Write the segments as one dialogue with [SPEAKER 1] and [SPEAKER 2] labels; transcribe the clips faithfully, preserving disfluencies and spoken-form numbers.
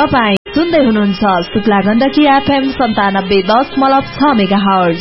[SPEAKER 1] तपाईँ सुन्दै हुनुहुन्छ शुक्ला गण्डकी एफएम सन्तानब्बे दशमलव छ मेगा हर्ज।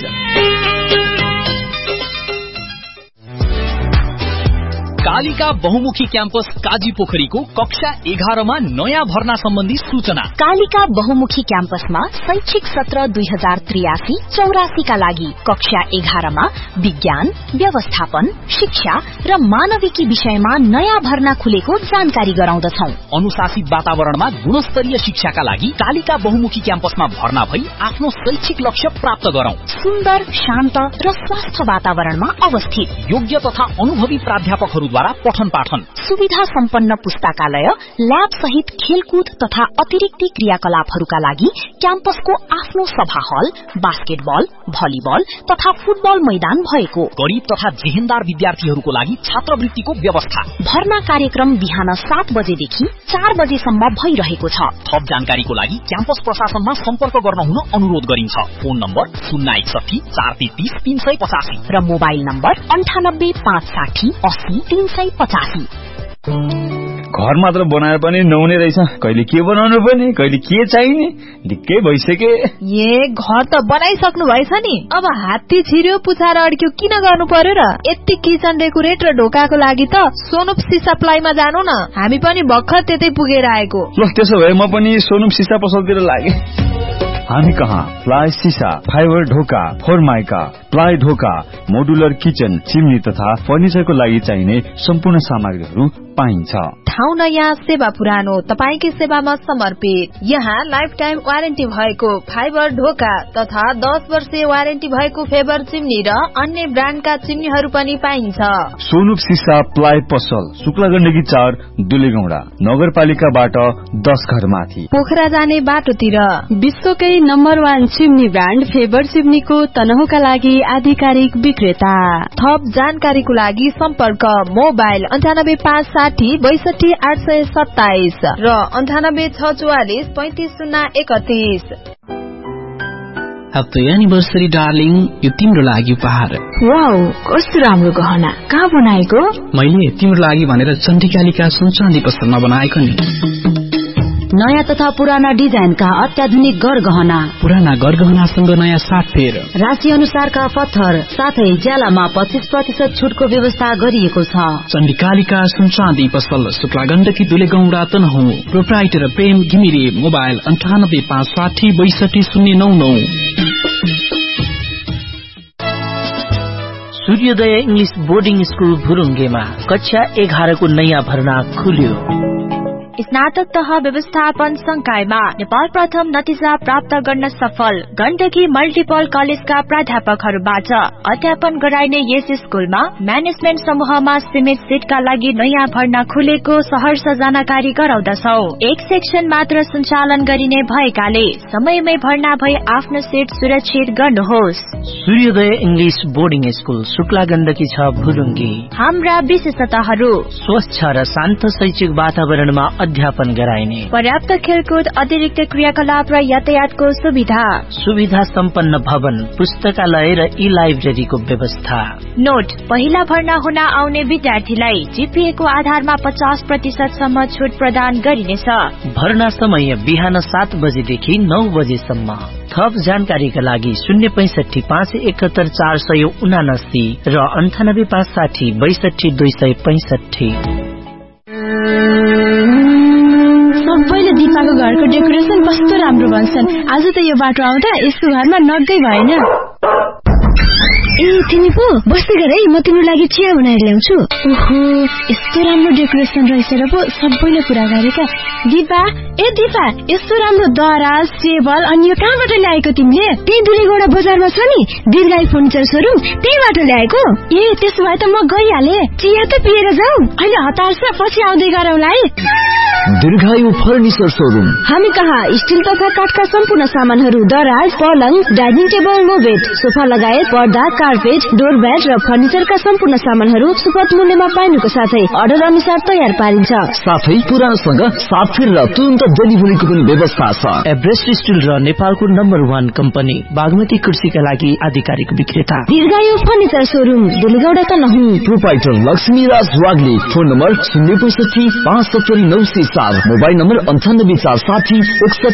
[SPEAKER 2] कालिका बहुमुखी क्याम्पस काजी पोखरीको कक्षा एघारमा नयाँ भर्ना सम्बन्धी सूचना।
[SPEAKER 3] कालिका बहुमुखी क्याम्पसमा शैक्षिक सत्र दुई हजार त्रियासी चौरासी का लागि कक्षा एघारमा विज्ञान, व्यवस्थापन, शिक्षा र मानविकी विषयमा नयाँ भर्ना खुलेको जानकारी गराउँदछौ।
[SPEAKER 2] अनुशासित वातावरणमा गुणस्तरीय शिक्षाका लागि कालिका बहुमुखी क्याम्पसमा भर्ना भई आफ्नो शैक्षिक लक्ष्य प्राप्त गरौं।
[SPEAKER 3] सुन्दर, शान्त र स्वस्थ वातावरणमा अवस्थित,
[SPEAKER 2] योग्य तथा अनुभवी प्राध्यापकहरूद्वारा पठन पाठन,
[SPEAKER 3] सुविधा सम्पन्न पुस्तकालय, ल्याब सहित खेलकुद तथा अतिरिक्त क्रियाकलापहरूका लागि क्याम्पसको आफ्नो सभा हल, बास्केटबल, भलिबल तथा फुटबल मैदान भएको,
[SPEAKER 2] गरीब तथा जेहेन्दार विद्यार्थीहरूको लागि छात्रवृत्तिको व्यवस्था।
[SPEAKER 3] भर्ना कार्यक्रम बिहान सात बजेदेखि चार बजेसम्म भइरहेको छ।
[SPEAKER 2] थप जानकारीको लागि क्याम्पस प्रशासनमा सम्पर्क गर्न हुन अनुरोध गरिन्छ। फोन नम्बर शून्य एकसठी चार तेत्तीस तीन सय पचासी
[SPEAKER 3] र मोबाइल नम्बर अन्ठानब्बे पाँच साठी अस्सी तीन सय पचासी।
[SPEAKER 4] घर मात्र बनाएर पनि नहुने रहेछ, कहिले के बनाउनु पर्ने, कहिले के चाहिने, ढिक्कै भइसके।
[SPEAKER 1] ए घर त बनाइसक्नु भएछ नि, अब हात्ती छिर्यो पुछार अड्क्यो किन गर्नु पर्यो र? यति किचन डेकोरेट र ढोकाको लागि त सोनुप सिसा प्लाईमा जानु न, हामी पनि भर्खर त्यतै पुगेर आएको।
[SPEAKER 4] ल त्यसो भए म पनि सोनुप सिसा पसलतिर लागे। हामी कहाँ प्लाई सिसा, फाइबर ढोका, फोरमाइका, प्लाई ढोका, मोडुलर किचन, चिम्नी तथा फर्निचरको लागि चाहिने सम्पूर्ण सामग्रीहरू पाइन्छ।
[SPEAKER 1] ठाउँ नयाँ, सेवा पुरानो, तपाईकै सेवामा समर्पित। यहाँ लाइफ टाइम वारेन्टी भएको फाइबर ढोका तथा दस वर्षीय वारेन्टी भएको फेबर चिम्नी र अन्य ब्रान्डका चिम्नीहरू पनि पाइन्छ।
[SPEAKER 4] सोनुप सिसा प्लाई पसल, शुक्ला गण्डकी चार, दुलेगौडा, नगरपालिकाबाट दस घर माथि,
[SPEAKER 1] पोखरा जाने बाटोतिर।
[SPEAKER 5] विश्वकै number one chimney brand favour चिम्नीको तनहुका लागि आधिकारिक विक्रेता।
[SPEAKER 1] थप जानकारीको लागि सम्पर्क मोबाइल अन्ठानब्बे पाँच साठी बैसठी आठ सय सत्ताइस र अन्ठानब्बे छ चौवालिस पैंतिस शून्य एकतीस।
[SPEAKER 6] Happy anniversary darling, यो तिम्रो लागि उपहार।
[SPEAKER 7] वाउ, कस्तो राम्रो गहना, कहाँ बनाएको?
[SPEAKER 6] मैले तिम्रो लागि भनेर चण्डीकालिका सुनचाँदी पसलमा बनाएको नि।
[SPEAKER 7] नयाँ तथा पुराना डिजाइनका अत्याधुनिक गरगहना,
[SPEAKER 6] पुराना गरगहनासँग नयाँ साटफेर,
[SPEAKER 7] राशि अनुसारका पत्थर साथै ज्यालामा पच्चीस प्रतिशत छुटको व्यवस्था गरिएको छ।
[SPEAKER 6] चण्डीकालिका सुनचाँदी पसल, शुक्ला गण्डकी दुलेगौडा तनहुँ। प्रोप्राइटर प्रेम घिमिरे, मोबाइल अन्ठानब्बे पाँच साठी बैसठी शून्य नौ नौ।
[SPEAKER 8] सूर्योदय इंग्लिश बोर्डिङ स्कूल भुरुङ्गेमा कक्षा एघारको नयाँ भर्ना खुल्यो।
[SPEAKER 3] स्नातक तह व्यवस्थापन संकायमा नेपाल प्रथम नतिजा प्राप्त गर्न सफल गण्डकी मल्टिपल कलेजका प्राध्यापकहरूबाट अध्यापन गराइने यस स्कूलमा म्यानेजमेन्ट समूहमा सीमित सीटका लागि नयाँ भर्ना खुलेको सहर्ष जानकारी गराउँदछौ। एक सेक्सन मात्र सञ्चालन गरिने भएकाले समयमै भर्ना भई आफ्नो सीट सुरक्षित गर्नुहोस्।
[SPEAKER 8] सूर्योदय English boarding school, Shukla Gandaki छ, भुरुङ्गी।
[SPEAKER 3] हाम्रा विशेषताहरू:
[SPEAKER 8] स्वच्छ र शान्त शैक्षिक वातावरणमा अध्यापन गराइने,
[SPEAKER 3] पर्याप्त खेलकुद, अतिरिक्त क्रियाकलाप र यातायातको सुविधा,
[SPEAKER 8] सुविधा सम्पन्न भवन, पुस्तकालय र ई लाइब्रेरीको व्यवस्था।
[SPEAKER 3] नोट: पहिला भर्ना हुन आउने विद्यार्थीलाई जीपीए को आधारमा पचास प्रतिशत सम्म छुट प्रदान गरिनेछ।
[SPEAKER 8] भर्ना समय बिहान सात बजेदेखि नौ बजेसम्म। थप जानकारीका लागि शून्य पैंसठी पाँच एकहत्तर चार सय उनासी र अन्ठानब्बे पाँच साठी बैसठी दुई सय पैंसठी।
[SPEAKER 5] सबैले दिपाको घरको डेकोरेसन कस्तो राम्रो भन्छन्। आज त यो बाटो आउँदा यसको घरमा नगै भएन।
[SPEAKER 7] ए तिमी पो बस्दै गर है, म तिम्रो लागि चिया बनाएर ल्याउँछु।
[SPEAKER 5] ओहो, यस्तो राम्रो डेकोरेसन रहेछ र पो सबैले कुरा गरेका। दिपा, ए दिपा, यस्तो राम्रो दराज, टेबल अनि यो कहाँबाट ल्याएको तिमीले?
[SPEAKER 7] त्यही दुलेगौडा बजारमा छ नि दीर्घायु फर्निचर सोरुम, त्यहीबाट ल्याएको।
[SPEAKER 5] ए त्यसो भए त म गइहाले।
[SPEAKER 7] चिया त पिएर जाऊ,
[SPEAKER 5] अहिले हतार छ, पछि आउँदै गरौँला है।
[SPEAKER 9] दीर्घायु फर्निचर सोरुम,
[SPEAKER 7] हामी कहाँ स्टिल तथा काठका सम्पूर्ण सामानहरू, दराज, पलङ, dining table, no bed, sofa लगायत पर्दा, कार्पेट, डोरम्याट र फर्निचरका सम्पूर्ण सामानहरू सुपथ मूल्यमा पाइनुको साथै अर्डर अनुसार तयार पारिन्छ।
[SPEAKER 9] साथै पुरानोसँग साफेर र तुरन्त डेलिभरीको पनि व्यवस्था छ।
[SPEAKER 8] एभरेस्ट स्टिल र नेपालको नम्बर वान कम्पनी बागमती कृषिका लागि आधिकारिक विक्रेता
[SPEAKER 7] दीर्घायु furniture showroom, दुलेगौडा Tanahun.
[SPEAKER 9] Proprietor Lakshmi राज वाग्ली। फोन नम्बर शून्य पैंसठी पाँच सत्तरी नौ सय सात। चार, मोबाइल नम्बर अन्ठानब्बे चार साठी एकसठी